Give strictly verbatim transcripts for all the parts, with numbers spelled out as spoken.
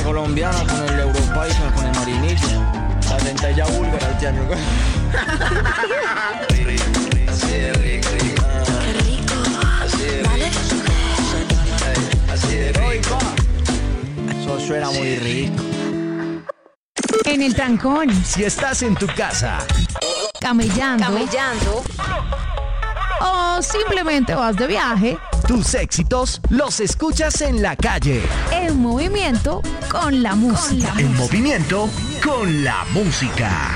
colombiana con el Europaisa, con el Marinillo. La centella búlgara este año. Qué rico. Dale. Así de rico. Eso suena muy rico. En el trancón, Si estás en tu casa, camellando, Camellando. o simplemente vas de viaje, tus éxitos los escuchas en la calle. en movimiento con la música. En movimiento con la música.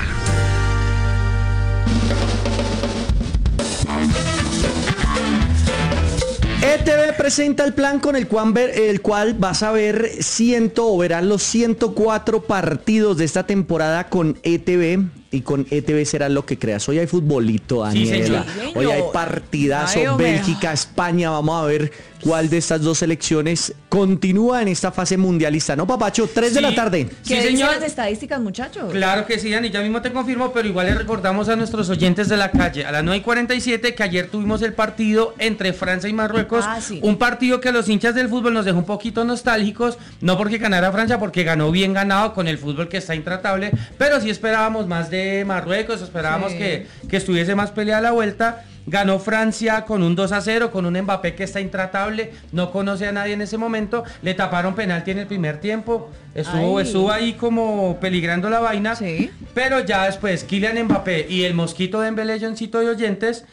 E T V presenta el plan con el cual, ver, el cual vas a ver ciento o verás los ciento cuatro partidos de esta temporada con E T V. Y con E T V será lo que creas. Hoy hay futbolito, Daniela. Sí, Hoy hay partidazo. Ay, hombre. Bélgica, España. Vamos a ver cuál de estas dos selecciones continúa en esta fase mundialista. ¿No, papacho? tres de Sí. la tarde. Sí, ¿Qué dicen señor. las estadísticas, muchachos? Claro que sí, Dani, ya mismo te confirmo, pero igual le recordamos a nuestros oyentes de la calle a las nueve y cuarenta y siete que ayer tuvimos el partido entre Francia y Marruecos. Ah, sí. Un partido que a los hinchas del fútbol nos dejó un poquito nostálgicos, no porque ganara Francia, porque ganó bien ganado con el fútbol que está intratable, pero sí esperábamos más de Marruecos, esperábamos Sí. que, que estuviese más peleada la vuelta. Ganó Francia con un dos a cero, con un Mbappé que está intratable, no conoce a nadie en ese momento, le taparon penalti en el primer tiempo, estuvo, Ay. estuvo ahí como peligrando la vaina, Sí. pero ya después Kylian Mbappé y el mosquito de Dembélé, Johncito y oyentes,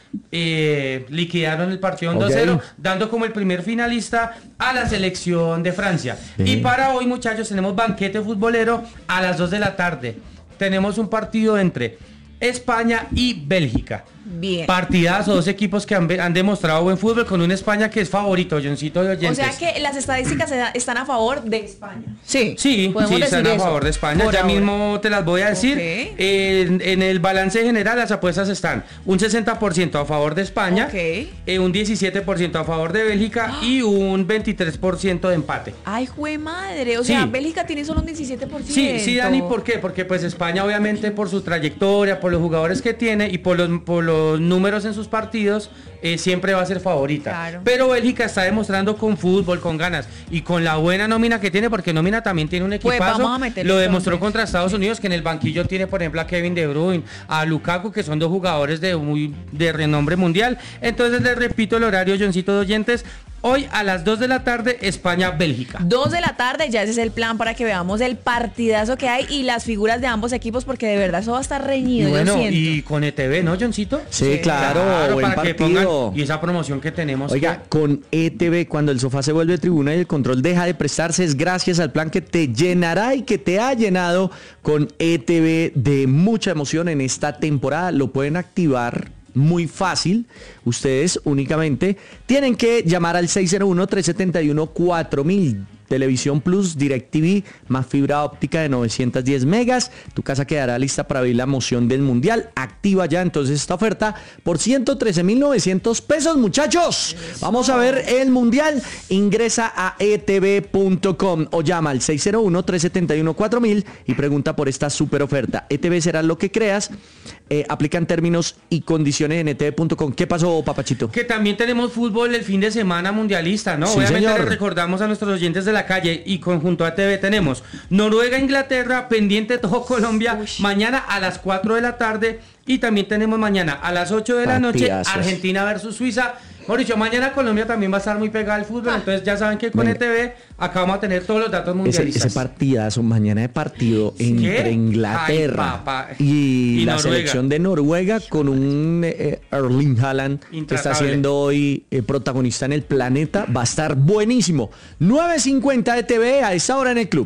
eh, liquidaron el partido en dos cero, Ok. dando como el primer finalista a la selección de Francia. Sí. Y para hoy, muchachos, tenemos banquete futbolero a las dos de la tarde. Tenemos un partido entre España y Bélgica. Bien. Partidazo, dos equipos que han, han demostrado buen fútbol con una España que es favorito, Johncito de O oyentes. sea que las estadísticas se da- están a favor de España. Sí, Sí, podemos sí, están decir a eso. favor de España. Por Ya ahora. mismo te las voy a decir. Ok. En, en el balance general las apuestas están un sesenta por ciento a favor de España, Ok. eh, un diecisiete por ciento a favor de Bélgica y un veintitrés por ciento de empate. Ay, jue madre. O sea, Sí. Bélgica tiene solo un diecisiete por ciento. Sí, sí, Dani, ¿por qué? Porque pues España obviamente por su trayectoria, por los jugadores que tiene y por los, por los números en sus partidos, eh, siempre va a ser favorita. Claro. Pero Bélgica está demostrando con fútbol, con ganas y con la buena nómina que tiene, porque nómina también tiene un Pues equipazo. vamos a meterle Lo demostró entonces. contra Estados Unidos, que en el banquillo tiene, por ejemplo, a Kevin De Bruyne, a Lukaku, que son dos jugadores de muy de renombre mundial. Entonces les repito el horario, Johncito de oyentes. Hoy a las dos de la tarde, España-Bélgica. Dos de la tarde, ya ese es el plan para que veamos el partidazo que hay y las figuras de ambos equipos, porque de verdad eso va a estar Y reñido, yo bueno, siento. y con E T V, ¿no, Johncito? Sí, claro, buen para que partido. pongan, y esa promoción que tenemos. Oiga, que- con E T V, cuando el sofá se vuelve tribuna y el control deja de prestarse, es gracias al plan que te llenará y que te ha llenado con E T V de mucha emoción en esta temporada. Lo pueden activar muy fácil. Ustedes únicamente tienen que llamar al seis cero uno, tres siete uno, cuatro mil. Televisión Plus, DirecTV, más fibra óptica de novecientos diez megas. Tu casa quedará lista para vivir la emoción del Mundial. Activa ya entonces esta oferta por ciento trece mil novecientos pesos, muchachos. Vamos a ver el Mundial. Ingresa a e t v punto com o llama al seis cero uno, tres siete uno, cuatro mil y pregunta por esta super oferta. E T V será lo que creas. Eh, aplican términos y condiciones en e t v punto com. ¿Qué pasó, papachito? Que también tenemos fútbol el fin de semana mundialista, ¿no? Sí, Obviamente señor. les recordamos a nuestros oyentes de la calle y conjunto a T V tenemos Noruega, Inglaterra, pendiente todo Colombia, mañana a las cuatro de la tarde y también tenemos mañana a las ocho de la noche Partidazos. Argentina versus Suiza. Mauricio, mañana Colombia también va a estar muy pegada al fútbol, entonces ya saben que con Venga. E T V acá vamos a tener todos los datos Ese, mundialistas. ese partidazo mañana de partido entre ¿Qué? Inglaterra Ay, papá. y, Y la Noruega. selección de Noruega con un eh, Erling Haaland que está Intratable. siendo hoy eh, protagonista en el planeta. Va a estar buenísimo. nueve cincuenta de T V a esta hora en el club.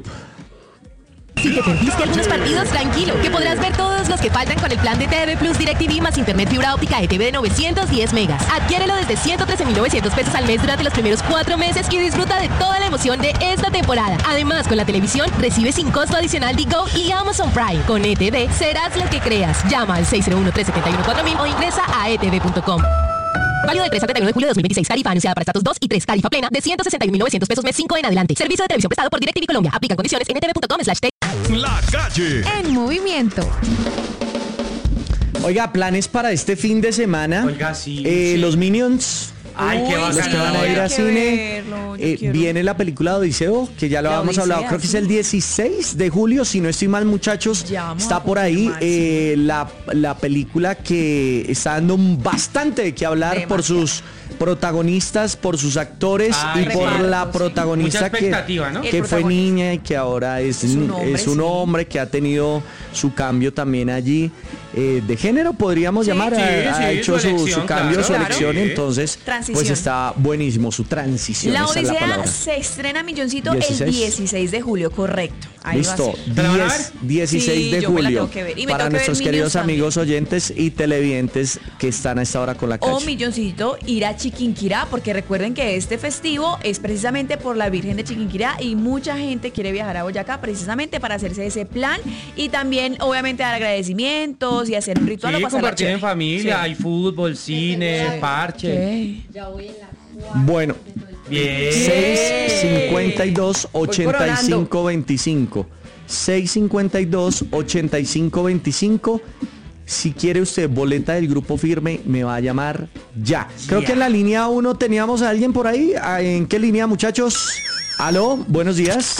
Si te perdiste algunos partidos, tranquilo, que podrás ver todos los que faltan con el plan de T V Plus DirecTV más internet fibra óptica E T V de novecientos diez megas. Adquiérelo desde ciento trece mil novecientos pesos al mes durante los primeros cuatro meses y disfruta de toda la emoción de esta temporada. Además, con la televisión, recibe sin costo adicional Digo y Amazon Prime. Con E T V, serás lo que creas. Llama al seis cero uno, tres siete uno, cuatro mil o ingresa a e t v punto com. Válido del tres al treinta y uno de julio de dos mil veintiséis. Tarifa anunciada para estatus dos y tres. Tarifa plena de ciento sesenta y un mil novecientos pesos mes cinco en adelante. Servicio de televisión prestado por DirecTV Colombia. Aplican condiciones en e t v punto com slash t. La calle. En movimiento. Oiga, planes para este fin de semana. Oiga, sí, Eh, sí. Los Minions Ay, qué Uy, bacano. Los que van a ir hay a que cine, verlo, yo eh, quiero. viene la película de Odiseo, que ya lo La habíamos hablado, Odisea, creo que es sí. el dieciséis de julio, si no estoy mal, muchachos, Ya vamos está a por ahí confirmar, eh, la, la película que está dando bastante de qué hablar por Demasiado. sus protagonistas, por sus actores Ay, y sí. por la Reparto, sí. protagonista Mucha que, expectativa, ¿no? que El fue protagonista. niña y que ahora es, Es un hombre, es un sí. hombre que ha tenido su cambio también allí eh, de género, podríamos Sí, llamar, sí, ha, ha sí, hecho su su, elección, su cambio, claro, su claro. elección, Sí. entonces Transición. pues está buenísimo, su transición. La esa es la Odisea palabra. se estrena, Milloncito, dieciséis. el dieciséis de julio, correcto. Ahí va a Listo, ser. ¿Te la van a diez, ver? dieciséis Sí, de yo me la julio tengo que ver. Y me para tengo que ver nuestros Minions queridos también. amigos oyentes y televidentes que están a esta hora con la O calle. Milloncito ir a Chiquinquirá, porque recuerden que este festivo es precisamente por la Virgen de Chiquinquirá y mucha gente quiere viajar a Boyacá precisamente para hacerse ese plan y también obviamente dar agradecimientos y hacer un ritual Sí, o pasarla compartir en chévere. familia, Sí. hay fútbol, cine, parche. ¿Qué? Bueno, Bien. seis cincuenta y dos ochenta y cinco veinticinco. seis cincuenta y dos ochenta y cinco veinticinco. Si quiere usted boleta del Grupo Firme, me va a llamar ya. Creo Ya. que en la línea uno teníamos a alguien por ahí. Ah, ¿en qué línea, muchachos? Aló, buenos días.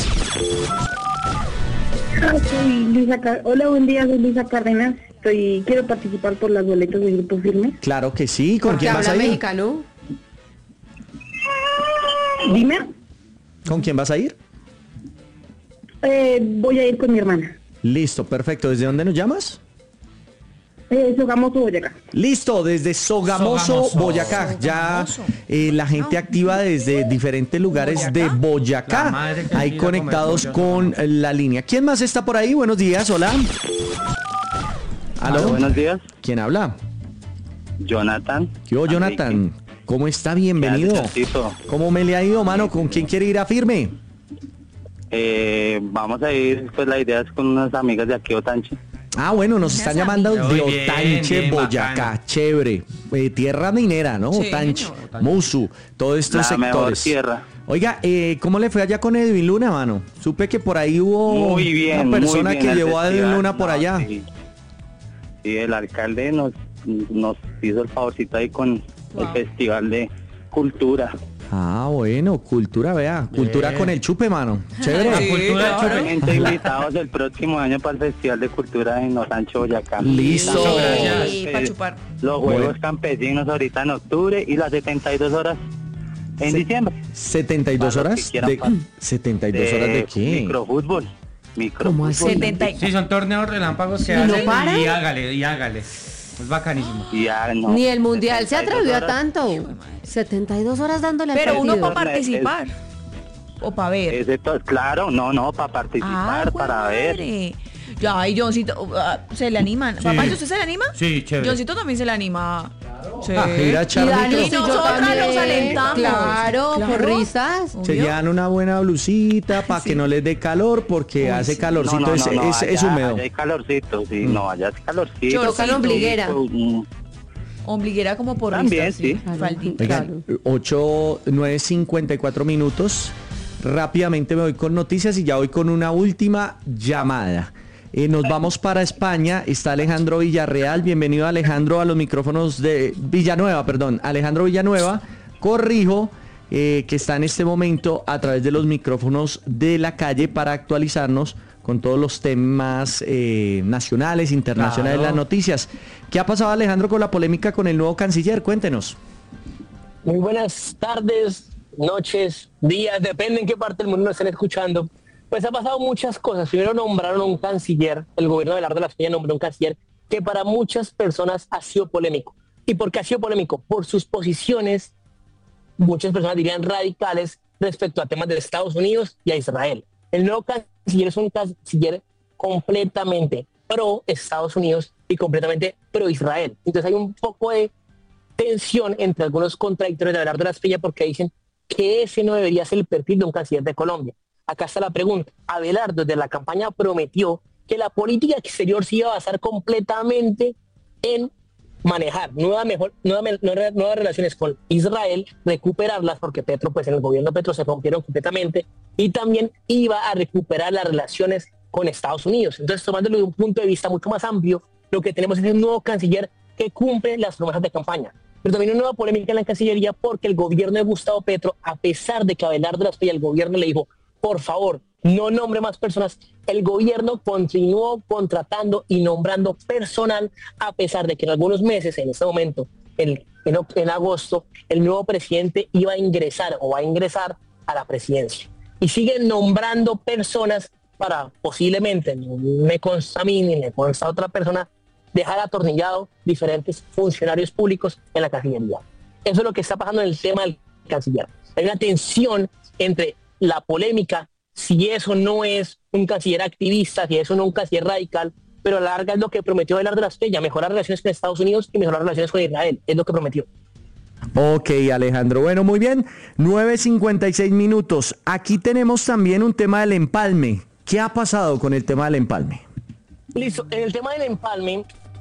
Soy Luisa Car- Hola, buen día, soy Luisa Cárdenas. Estoy, quiero participar por las boletas del Grupo Firme. Claro que sí. ¿Con Porque quién vas habla a ir? mexicano. Dime, ¿Con quién vas a ir? eh, voy a ir con mi hermana. Listo, perfecto. ¿Desde dónde nos llamas? Eh, Sogamoso, Boyacá. Listo, desde Sogamoso, Sogamoso. Boyacá. Ya Sogamoso. eh, la gente activa desde diferentes lugares ¿Boyacá? de La Boyacá. madre que Ahí quiera conectados comer con pollo, eh, la línea. ¿Quién más está por ahí? Buenos días, hola. ¿Aló? Aló, buenos días, ¿Quién habla? Jonathan. Yo, Jonathan. ¿Cómo está? Bienvenido. Gracias. ¿Cómo me le ha ido, mano? ¿Con quién quiere ir a Firme? Eh, vamos a ir, pues la idea es con unas amigas de aquí, Otanche. Ah, bueno, nos Unas están llamando amigas. de Muy bien, Otanche, bien, Boyacá, bacano. chévere. Eh, tierra minera, ¿no? Sí, Otanche, señor. Musu, todos estos La mejor sectores. tierra. Oiga, eh, ¿cómo le fue allá con Edwin Luna, mano? Supe que por ahí hubo Muy bien, una persona muy bien que el llevó a Edwin festival, Luna por no, allá. Sí. Sí, el alcalde nos, nos hizo el favorcito ahí con Wow. el festival de cultura. Ah, bueno, cultura, vea. Cultura Bien. con el chupe, mano. Chévere. La cultura del chupe. Realmente invitados el próximo año para el Festival de Cultura en Otanche, Boyacá. Listo. Muchas Gracias. Sí, Eh, para chupar. Los Juegos Bueno. Campesinos ahorita en octubre y las setenta y dos horas en Se- diciembre. setenta y dos Para los horas que quieran de pa- setenta y dos horas de qué? Microfútbol. Microfútbol. así? setenta y- Sí, son torneos relámpagos que ¿Y no hacen paran? y hágale, y hágale. Es bacanísimo. Y ya, no, Ni el mundial se setenta y dos atrevió a horas. tanto. setenta y dos horas dándole al Pero uno partido. para participar. O para ver. Ese to- claro, no, no, para participar, Ah, para ver. madre. Ya, ay, Johncito, uh, se le animan. Papá, ¿usted se le anima? Sí, chévere. Johncito también se le anima. Sí. Ah, mira, Y Charlie, Dani, pero Y sí, yo nosotras también. los alentamos. Claro, Claro. porristas. se Obvio. llevan una buena blusita para que no les dé calor porque hace calorcito, No, no, es, no, no, es, es allá- húmedo. allá hay calorcito, sí, Mm. no, allá es calorcito. Tocan ombliguera. Mm, Ombliguera como por También, ristas, sí. Faldita. Oigan, ocho, nueve cincuenta y cuatro minutos. Rápidamente me voy con noticias y ya voy con una última llamada. Eh, nos vamos para España. Está Alejandro Villarreal. Bienvenido, Alejandro, a los micrófonos de Villanueva, perdón. Alejandro Villanueva, corrijo, eh, que está en este momento a través de los micrófonos de la calle para actualizarnos con todos los temas eh, nacionales, internacionales, Claro. las noticias. ¿Qué ha pasado, Alejandro, con la polémica con el nuevo canciller? Cuéntenos. Muy buenas tardes, noches, días, depende en qué parte del mundo nos estén escuchando. Pues ha pasado muchas cosas. Primero nombraron a un canciller, el gobierno de Abelardo Lasprilla nombró un canciller que para muchas personas ha sido polémico. ¿Y por qué ha sido polémico? Por sus posiciones, muchas personas dirían radicales, respecto a temas de Estados Unidos y a Israel. El nuevo canciller es un canciller completamente pro Estados Unidos y completamente pro Israel. Entonces hay un poco de tensión entre algunos contradictores de Abelardo Lasprilla porque dicen que ese no debería ser el perfil de un canciller de Colombia. Acá está la pregunta. Abelardo desde la campaña prometió que la política exterior se iba a basar completamente en manejar nuevas, mejor, nuevas, nuevas relaciones con Israel, recuperarlas, porque Petro, pues en el gobierno Petro se rompieron completamente, y también iba a recuperar las relaciones con Estados Unidos. Entonces, tomándolo de un punto de vista mucho más amplio, lo que tenemos es un nuevo canciller que cumple las promesas de campaña. pero también una nueva polémica en la Cancillería porque el gobierno de Gustavo Petro, a pesar de que Abelardo Lasprilla, el gobierno le dijo, por favor, no nombre más personas, el gobierno continuó contratando y nombrando personal, a pesar de que en algunos meses, en este momento, en, en, en agosto, el nuevo presidente iba a ingresar o va a ingresar a la presidencia. Y siguen nombrando personas para posiblemente, no me consta a mí ni me consta a otra persona, dejar atornillado diferentes funcionarios públicos en la Cancillería. Eso es lo que está pasando en el tema del canciller. Hay una tensión entre la polémica, si eso no es un canciller activista, si eso no es un canciller radical, pero a la larga es lo que prometió Abelardo Lasprilla, mejorar relaciones con Estados Unidos y mejorar relaciones con Israel, es lo que prometió. Ok, Alejandro. Bueno, muy bien. nueve cincuenta y seis minutos. Aquí tenemos también un tema del empalme. ¿Qué ha pasado con el tema del empalme? Listo. En el tema del empalme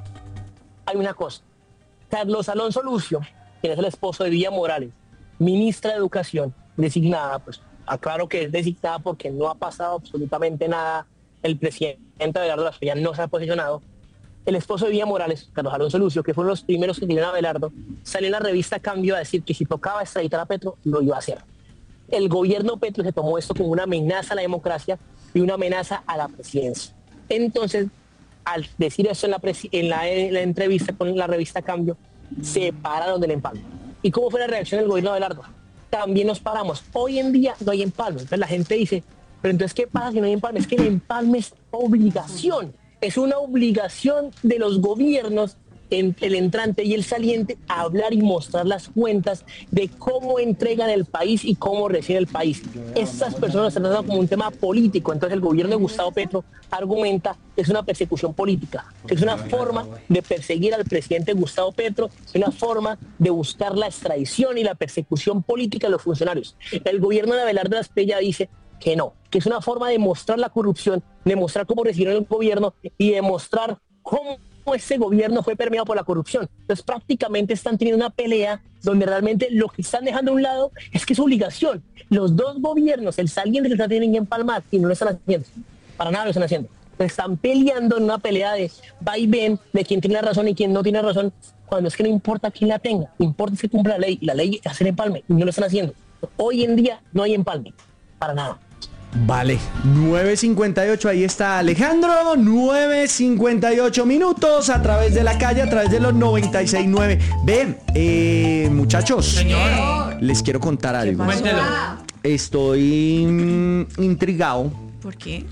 hay una cosa. Carlos Alonso Lucio, quien es el esposo de Villa Morales, ministra de Educación, designada, pues aclaro que es designada porque no ha pasado absolutamente nada. El presidente Abelardo Lasprilla no se ha posicionado. El esposo de Villa Morales, Carlos Alonso Lucio, que fueron los primeros que dieron a Abelardo, salió en la revista Cambio a decir que si tocaba extraditar a Petro, lo iba a hacer. El gobierno Petro se tomó esto como una amenaza a la democracia y una amenaza a la presidencia. Entonces, al decir eso en la, en la, en la entrevista con la revista Cambio, se pararon del empalme. ¿Y cómo fue la reacción del gobierno de Abelardo? También nos paramos. Hoy en día no hay empalme. Entonces la gente dice, pero entonces ¿qué pasa si no hay empalme? Es que el empalme es obligación. Es una obligación de los gobiernos, en el entrante y el saliente, a hablar y mostrar las cuentas de cómo entregan el país y cómo reciben el país. Estas personas se tratan como un tema político. Entonces el gobierno de Gustavo Petro argumenta que es una persecución política, que es una forma de perseguir al presidente Gustavo Petro, es una forma de buscar la extradición y la persecución política de los funcionarios. El gobierno de Abelardo Lasprilla dice que no, que es una forma de mostrar la corrupción, de mostrar cómo recibieron el gobierno y de mostrar cómo ese gobierno fue permeado por la corrupción. Entonces prácticamente están teniendo una pelea donde realmente lo que están dejando a un lado es que es obligación. Los dos gobiernos, el saliente que tienen que empalmar y no lo están haciendo, para nada lo están haciendo. Están peleando en una pelea de va y ven de quién tiene la razón y quién no tiene razón, cuando es que no importa quién la tenga, importa que cumpla la ley, y la ley es hacer empalme y no lo están haciendo. Hoy en día no hay empalme, para nada. Vale, nueve cincuenta y ocho, ahí está Alejandro, nueve cincuenta y ocho minutos a través de la calle, a través de los noventa y seis punto nueve. Ve, eh, muchachos, Señor. les quiero contar algo. Cuéntelo. Estoy mm, intrigado. ¿Por qué?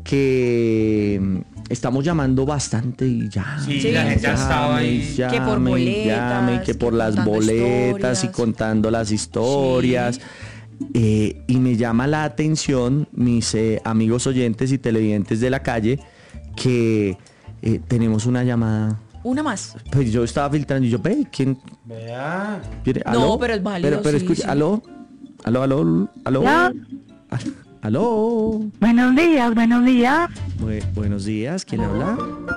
Que mm, estamos llamando bastante y ya. Sí, la gente ya estaba ahí. Llame, Que por boletas, llame, que por que las contando boletas y historias. contando las historias. Sí. Eh, y me llama la atención, mis eh, amigos oyentes y televidentes de la calle, que eh, tenemos una llamada. Una más. Pues yo estaba filtrando y yo, ve, ¿quién? Vea. ¿Quiere? No, ¿Aló? pero es válido, Pero, pero sí, escucha, sí. aló, aló, aló, aló, ¿Ya? Ah, aló. Buenos días, buenos días. Bu- buenos días, ¿quién habla?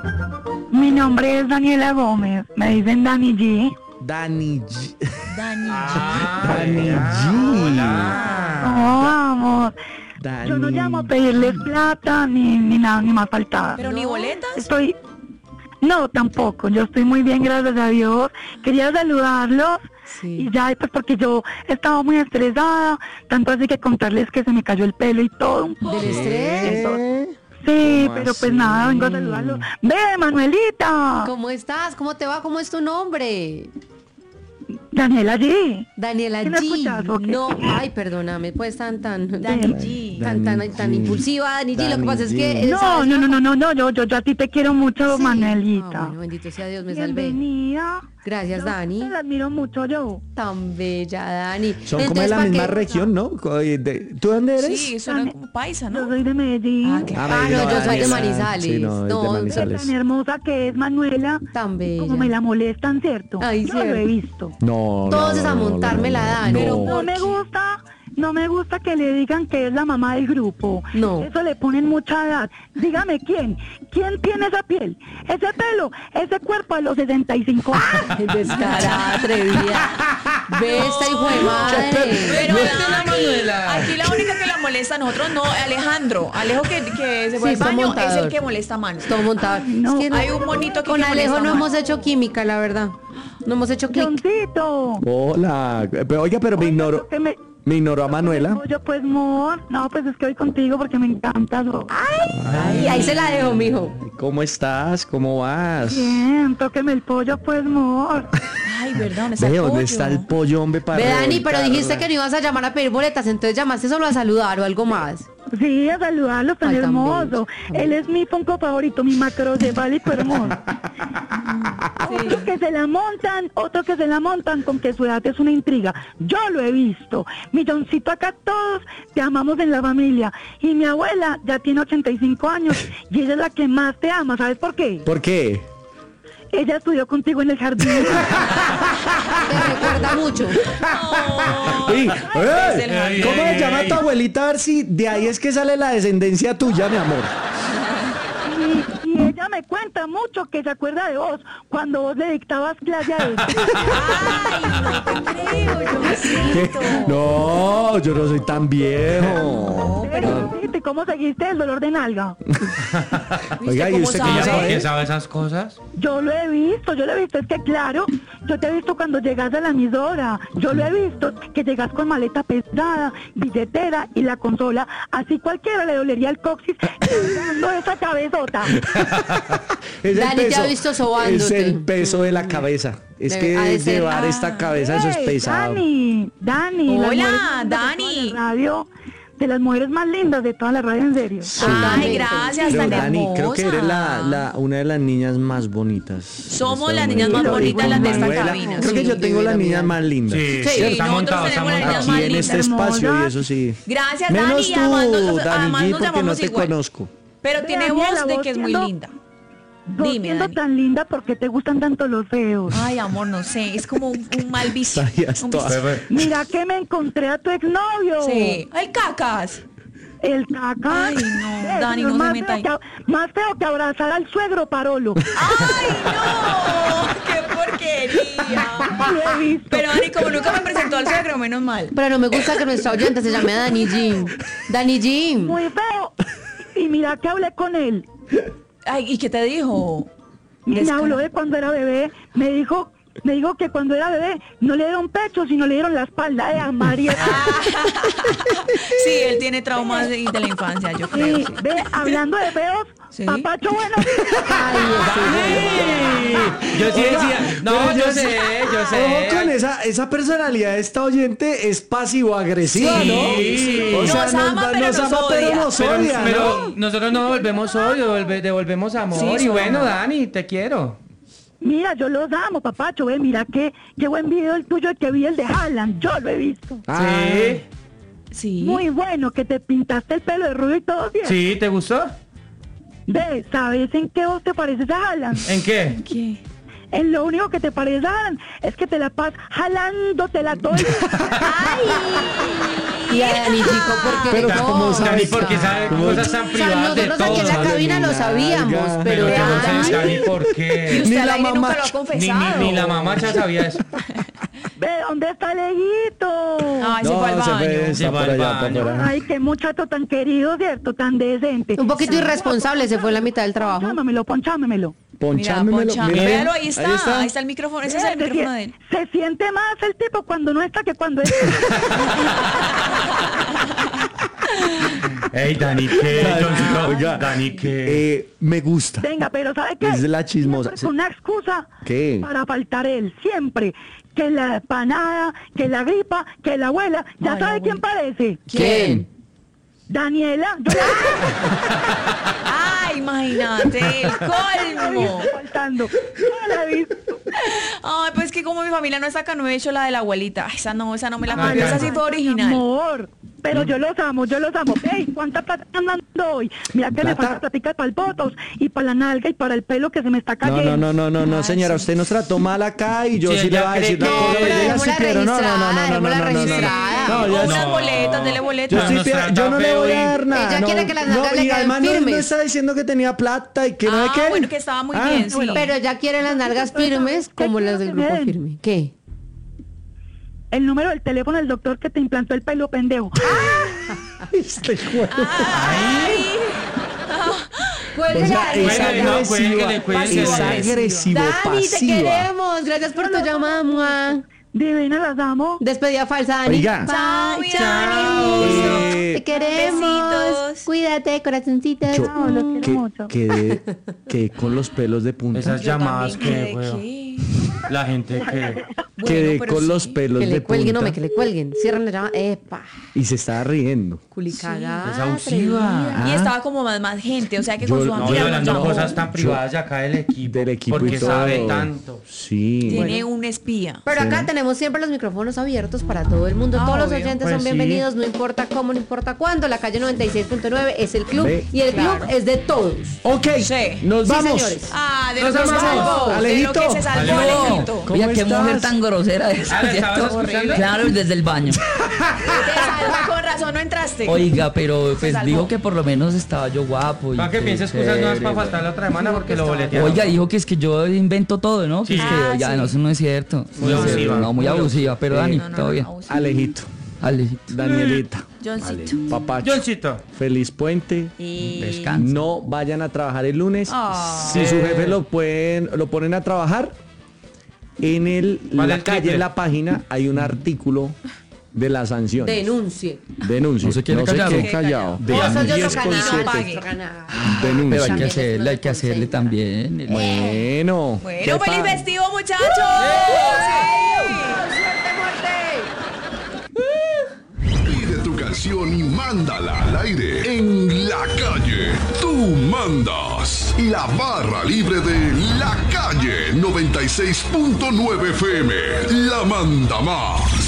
Mi nombre es Daniela Gómez. Me dicen Dani G. Dani G. Dani. Ah, Dani vea. G. Hola. Oh, vamos. Dani. Yo no llamo a pedirles plata ni, ni nada, ni más faltada. ¿Pero ni boletas? Estoy... No, tampoco. Yo estoy muy bien, gracias a Dios. Quería saludarlos. Sí. Y ya, pues porque yo estaba muy estresada. Tanto así que contarles que se me cayó el pelo y todo un poco. ¿Del estrés? Entonces, sí, ¿Cómo pero pues así? nada, vengo a saludarlos. ¡Ve, Manuelita! ¿Cómo estás? ¿Cómo te va? ¿Cómo es tu nombre? Daniela G. Daniela ¿Sí me G. escuchas o qué? No, ay, perdóname, pues tan tan Dani tan, G. tan, tan, Dani tan G. impulsiva, Dani G. Lo que Dani pasa es G. que No, ¿sabes? no, no, no, no, no, yo, yo, yo a ti te quiero mucho, Sí. Manuelita. Ah, bueno, bendito sea Dios, me salvé. Bienvenida. Gracias, Yo Dani. Te la admiro mucho yo. Tan bella, Dani. Son como de Entonces, la ¿para misma qué? región, ¿no? Co- de- de- ¿Tú dónde eres? Sí, suena como paisa, Yo ¿no? soy de Medellín. Ah, qué Ah, Ah, no, yo soy de Manizales. Manizales. Sí, no, es de No, Manizales. Tan hermosa que es Manuela. Tan bella. Como me la molestan, ¿cierto? Ay, yo lo cierto. he visto. No, Todos no, a no, no, montarme no, la no, dan, no. pero No ¿por me qué? gusta, no me gusta que le digan que es la mamá del grupo. No. Eso le ponen mucha edad. Dígame quién. ¿Quién tiene esa piel? Ese pelo, ese cuerpo a los sesenta y cinco años. Ay, descarada, atrevida. Ve esta hijo de madre. Pero No es de la Dani, Manuela. aquí la única que la molesta a nosotros no, Alejandro. Alejo que, que se fue Sí, al baño está montador. es el que molesta a Manu. Todo montado. no. Es que Hay un monito que con que Alejo molesta no más. hemos hecho química, la verdad. No hemos hecho clic. Johncito. Hola. Pero, oiga, pero me ignoró. Que me... Me ignoró a Manuela. Pollo, pues, amor. No, pues es que voy contigo porque me encanta. Ay, ay, ahí se la dejo, mijo. ¿Cómo estás? ¿Cómo vas? Bien, tóqueme el pollo, pues, amor. Ay, verdad, ¿dónde está Ve, el ¿dónde pollo? está el pollo, hombre, para Ve, Dani, pero revolcarla? dijiste que no ibas a llamar a pedir boletas, entonces llamaste solo a saludar o algo más. Sí, a saludarlo, tan Ay, tan hermoso. Él es mi Funko favorito, mi macrocefálico hermoso. Otro que se la montan, otro que se la montan con que su edad es una intriga. Yo lo he visto. Milloncito, acá todos te amamos en la familia. Y mi abuela ya tiene ochenta y cinco años y ella es la que más te ama. ¿Sabes por qué? ¿Por qué? Ella estudió contigo en el jardín. Te recuerda mucho. Sí. es el ¡Ey! jardín. ¿Cómo se llama tu abuelita? A ver si de ahí es que sale la descendencia tuya, mi amor. Y, y ella me cuenta mucho que se acuerda de vos cuando vos le dictabas clase a él. Ay, no te creo, Johncito. No, yo no soy tan viejo. Pero, ¿y cómo seguiste el dolor de nalga? Oiga, ¿y cómo usted ¿Y cómo ella por sabe? qué sabe esas cosas? Yo lo he visto, yo lo he visto, es que claro, yo te he visto cuando llegas a la emisora, yo lo he visto, que llegas con maleta pesada, billetera y la consola, así cualquiera le dolería el coxis dando esa cabezota. Es el Dani te peso, ha visto sobándote. es el peso de la cabeza. Es Debe- ha de que ser. llevar Ah. esta cabeza, eso es Ey, pesado. Dani, Dani. las Hola, mujeres más lindas de Dani. toda la radio, de las mujeres más lindas de toda la radio, en serio. Sí. Ay, gracias, Pero tan Dani, hermosa. creo que eres la, la- una de las niñas más bonitas. Somos Esta las niñas más mujer. bonitas, Con las de esta Manuela, cabina. Creo que Sí, yo tengo divina, las niñas divina. más lindas. Sí, Sí, está nosotros montado, está tenemos las niñas montado. más Aquí en lindas. este espacio y hermosas. eso sí. Gracias, Menos Dani, y además tú, nosotros- Dani además G, nos porque no llamamos te igual. conozco. Pero tiene Daniela, voz de vos que es muy siendo- linda. Vos Dime, siendo Dani. tan linda, ¿por qué te gustan tanto los feos? Ay, amor, no sé, es como un, un mal vicio. Sabías Un toda. vicio. Mira que me encontré a tu exnovio. Sí. Ay, cacas. El caca. Ay, no, Dani, no se más meta ahí. feo que, más feo que abrazar al suegro Parolo. Ay, no, qué porquería. Lo he visto. Pero Dani, como nunca me presentó al suegro, menos mal. Pero no me gusta que nuestra oyente se llame Dani Jim. Dani Jim. Muy feo. Y mira que hablé con él. Ay, ¿y qué te dijo? Me Descara- habló de cuando era bebé. Me dijo, me dijo que cuando era bebé no le dieron pecho, sino le dieron la espalda. Eh, María. Sí, él tiene traumas de, de la infancia, yo creo. Sí, sí. ve, hablando de feos, Sí. papacho bueno. ¡Ay! Yo sí decía, no, Pero yo sé, yo sé. Ojo con esa, esa personalidad de esta oyente es pasivo-agresiva, Sí, ¿no? sí. O sea, Nos ama, pero nos ama, pero odia. nos Pero, odia, pero ¿no? nosotros no devolvemos odio, devolve- devolvemos amor. Sí, y sí, bueno, amor. Dani, te quiero. Mira, yo los amo, papacho. Ve, mira qué, qué buen video el tuyo que vi el de Haaland. Yo lo he visto. Ah, Sí. Sí. Muy bueno, que te pintaste el pelo de rubio y todo bien. Sí, ¿te gustó? Ve, ¿sabes en qué vos te pareces a Haaland? ¿En qué? ¿Qué? En lo único que te pareces a Haaland es que te la pasas jalándotela todo el... Y a Dani Chico, porque Pero no. ¿cómo sabes? Dani, porque sabe ¿Cómo? cosas tan O sea, privadas de nosotros aquí en la todos. cabina lo Dani, sabíamos, larga. pero Pero yo no Dani- sé, Dani, ¿por Y qué? usted Ni al la aire nunca mamá- lo ha Ni, confesado. ni, ni la mamá ya sabía eso. Ve, ¿dónde está Leguito? Ay, se No, fue al se baño. fue, está Se por va al allá, por baño. allá. Ay, qué muchacho tan querido, ¿cierto? Tan decente. Un poquito irresponsable, se fue en la mitad del trabajo. Ponchámemelo, ponchámemelo. Mira, Ponchámemelo. ponchame. mira, Véalo, ahí está, ahí está. ahí está el micrófono, ese es el Se micrófono sien- de él. Se siente más el tipo cuando no está que cuando está. Ey, Dani, ¿qué? Johncito? Oiga, Dani, ¿qué? eh, me gusta. Venga, pero ¿sabe qué? Es la chismosa. Siempre con una excusa ¿Qué? para faltar él, siempre. Que la panada, que la gripa, que la abuela. ¿Ya Ay, sabe la quién parece? ¿Quién? Daniela. Yo la Ay, imagínate, el la he colmo. visto faltando. Yo la he visto. Ay, pues que como mi familia no está acá, no he hecho la de la abuelita. Ay, esa no, esa no me la Ah, cambió, esa claro. sí fue original. Amor. Pero yo los amo, yo los amo. Ey, ¿cuánta plata están dando hoy? Mira que me ¿Plata? falta platica para el botos y para la nalga y para el pelo que se me está No, cayendo. no, no, no, no, no, Ay, señora, sí. usted nos trató mal acá y yo Sí, sí, le ella voy a decir cree una que- cosa. No, Llega dejémosla si quiero, no, no, no, no, no, no, registrada, no, no, no, registrada. no, O ya unas no. boletas, dele Yo boletas. estoy nos pia- trata yo no le feo voy a y- dar nada. Ella no, quiere que las no, nalgas le y queden además no, no firmes. está diciendo que tenía plata y que no Ah, sé qué. bueno, que estaba muy Ah, bien, sí. Pero ya quieren las nalgas firmes como las del grupo firme. ¿Qué? El número del teléfono del doctor que te implantó el pelo pendejo. Este juego. Ay. Cuélguele, O sea, Dani. es Cuélguele, no, agresiva. cuélguele, cuélguele. Es agresivo, Dani, te pasiva. queremos. Gracias por tu llamada, mua. Divina, las amo. Despedida falsa, Dani. Oiga. Chao, Bye, chao. Eh, Te queremos. Besitos. Cuídate, corazoncitos. Yo No, los quiero que, mucho. quedé, quedé con los pelos de punta. Esas llamadas También que, quedé weón. que- La gente que... Quedé Bueno, pero con los sí. pelos Que de le cuelguen, punta hombre, que le cuelguen. Cierren la llamada. Epa. y se estaba riendo. Culicagada. Es abusiva. Y Ah. estaba como más, más gente, o sea que Yo- con su no, No, y amiga hablando llamó. cosas tan privadas de acá del equipo. Del equipo Porque y todo. sabe tanto. Sí. Tiene un espía. Pero acá Sí. tenemos siempre los micrófonos abiertos para todo el mundo. Ah, Todos los obvio. oyentes Pues son sí. bienvenidos, no importa cómo, no importa cuándo. La calle noventa y seis punto nueve es el club Ve. y el Claro. club es de todos. Ok, Sí. nos Sí, vamos. señores. Ah, de lo Nos que se amamos. salvó. De lo Alejito. que se salvó, Alejito. Alejito. ¿Cómo Oye, qué estás? mujer tan grosera esa, Ah, ¿la estabas ¿cierto? escuchando? Claro, y desde el baño. Te salvó, con razón no entraste. Oiga, pero pues salvó. dijo que por lo menos estaba yo guapo. y Para que que piense excusas nuevas chévere, para faltar la otra semana porque lo güey. boletearon. Oiga, dijo que es que yo invento todo, ¿no? Que Sí. es que, Ah, oiga, sí. no, eso no es cierto. Muy No es abusiva. cierto, No, muy Muy abusiva, pero Dani, No, no, todo no, bien. abusivo. Alejito, Alejito. Danielita, Johncito. Papacho, Johncito. feliz puente. Y... Descansa. No vayan a trabajar el lunes. Ah. Si su jefe lo pueden, lo ponen a trabajar, en el, Vale la el calle, triple. en la página, hay un artículo de las sanciones. Denuncie. Denuncie. No se quiere callar. quede No se quede callado. callado. Vos sos yo diez no con canal, siete. pague. nuestro canal. Denuncie. Pero hay que También hacerle, eso hay no que hacerle concentra. también. Bueno. Bueno, ¿qué feliz pa- festivo, muchachos. Pide tu canción y mándala al aire en la calle. Tú mandas. La barra libre de La Calle noventa y seis punto nueve F M. La manda más.